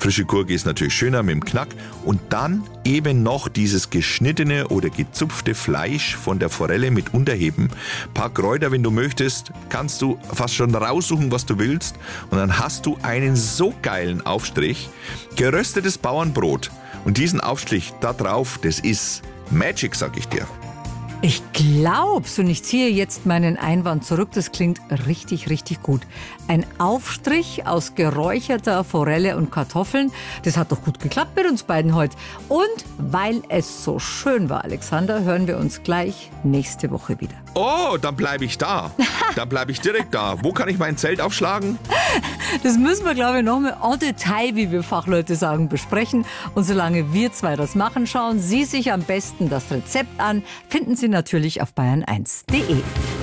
Frische Gurke ist natürlich schöner mit dem Knack. Und dann eben noch dieses geschnittene oder gezupfte Fleisch von der Forelle mit unterheben. Ein paar Kräuter, wenn du möchtest, kannst du fast schon raussuchen, was du willst. Und dann hast du einen so geilen Aufstrich. Geröstetes Bauernbrot. Und diesen Aufstrich da drauf, das ist Magic, sag ich dir. Ich glaub's und ich ziehe jetzt meinen Einwand zurück. Das klingt richtig, richtig gut. Ein Aufstrich aus geräucherter Forelle und Kartoffeln. Das hat doch gut geklappt mit uns beiden heute. Und weil es so schön war, Alexander, hören wir uns gleich nächste Woche wieder. Oh, dann bleibe ich da. Dann bleibe ich direkt da. Wo kann ich mein Zelt aufschlagen? Das müssen wir, glaube ich, noch mal en Detail, wie wir Fachleute sagen, besprechen. Und solange wir zwei das machen, schauen Sie sich am besten das Rezept an. Finden Sie natürlich auf bayern1.de.